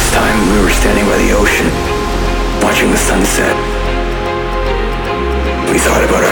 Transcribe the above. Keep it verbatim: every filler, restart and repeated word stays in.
first time we were standing by the ocean, watching the sunset. We thought about